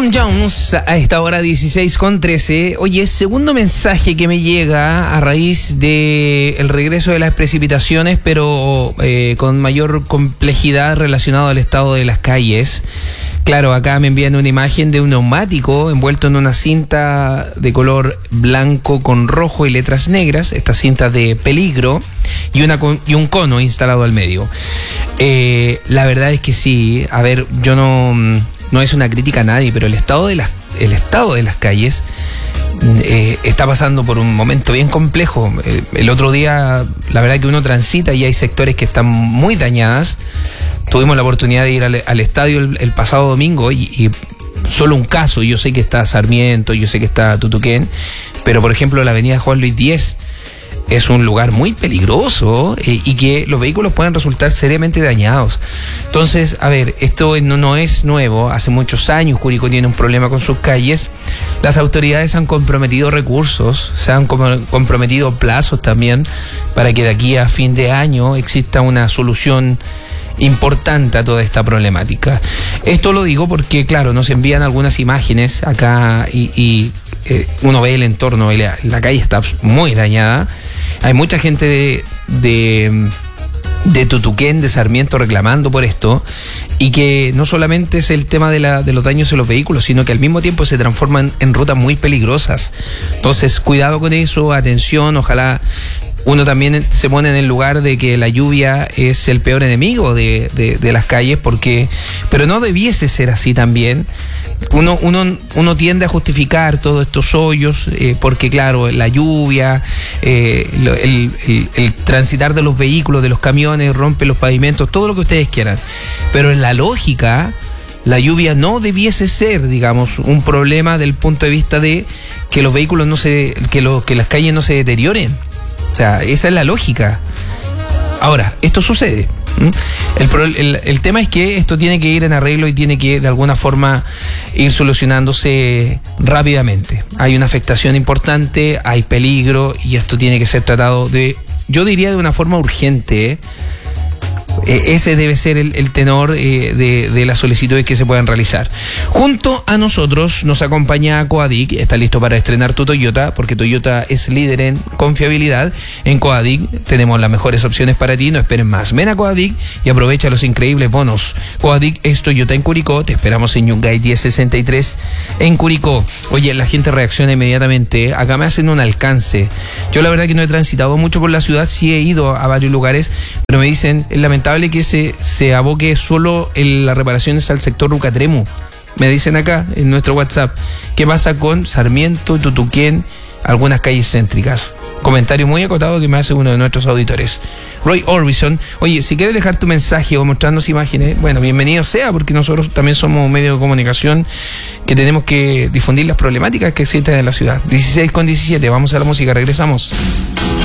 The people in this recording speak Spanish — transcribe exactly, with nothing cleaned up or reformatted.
Tom Jones a esta hora dieciséis con trece. Oye, segundo mensaje que me llega a raíz de el regreso de las precipitaciones, pero eh, con mayor complejidad relacionado al estado de las calles. Claro, acá me envían una imagen de un neumático envuelto en una cinta de color blanco con rojo y letras negras, esta cinta de peligro, y, una, y un cono instalado al medio. Eh, la verdad es que sí, a ver, yo no, no es una crítica a nadie, pero el estado de las, el estado de las calles eh, está pasando por un momento bien complejo. Eh, el otro día, la verdad que uno transita y hay sectores que están muy dañadas. Tuvimos la oportunidad de ir al, al estadio el, el pasado domingo y, y solo un caso, yo sé que está Sarmiento, yo sé que está Tutuquén, pero por ejemplo la avenida Juan Luis diez es un lugar muy peligroso eh, y que los vehículos pueden resultar seriamente dañados. Entonces, a ver, esto no, no es nuevo, hace muchos años Curicó tiene un problema con sus calles, las autoridades han comprometido recursos, se han comprometido plazos también para que de aquí a fin de año exista una solución importante a toda esta problemática. Esto lo digo porque, claro, nos envían algunas imágenes acá y, y eh, uno ve el entorno, la, la calle está muy dañada. Hay mucha gente de, de, de Tutuquén, de Sarmiento reclamando por esto, y que no solamente es el tema de, la, de los daños en los vehículos, sino que al mismo tiempo se transforman en rutas muy peligrosas. Entonces, cuidado con eso, atención, ojalá uno también se pone en el lugar de que la lluvia es el peor enemigo de, de, de las calles, porque, pero no debiese ser así también. Uno, uno, uno tiende a justificar todos estos hoyos, eh, porque claro, la lluvia, eh, el, el, el transitar de los vehículos, de los camiones, rompe los pavimentos, todo lo que ustedes quieran. Pero en la lógica, la lluvia no debiese ser, digamos, un problema del punto de vista de que los vehículos no se, que, lo, que las calles no se deterioren. O sea, esa es la lógica. Ahora, esto sucede. El, el, el tema es que esto tiene que ir en arreglo y tiene que de alguna forma ir solucionándose rápidamente. Hay una afectación importante, hay peligro y esto tiene que ser tratado de, yo diría, de una forma urgente, ¿eh? Ese debe ser el, el tenor eh, de, de las solicitudes que se puedan realizar. Junto a nosotros nos acompaña Coadic. Está listo para estrenar tu Toyota, porque Toyota es líder en confiabilidad. En Coadic tenemos las mejores opciones para ti. No esperes más. Ven a Coadic y aprovecha los increíbles bonos. Coadic es Toyota en Curicó. Te esperamos en Yungay diez sesenta y tres en Curicó. Oye, la gente reacciona inmediatamente. Acá me hacen un alcance. Yo la verdad que no he transitado mucho por la ciudad. Sí he ido a varios lugares, pero me dicen, es lamentable que se, se aboque solo en las reparaciones al sector Rucatremu. Me dicen acá en nuestro WhatsApp. ¿Qué pasa con Sarmiento, Tutuquén, algunas calles céntricas? Comentario muy acotado que me hace uno de nuestros auditores, Roy Orbison. Oye, si quieres dejar tu mensaje o mostrarnos imágenes, bueno, bienvenido sea, porque nosotros también somos un medio de comunicación que tenemos que difundir las problemáticas que existen en la ciudad. dieciséis con diecisiete, vamos a la música, regresamos.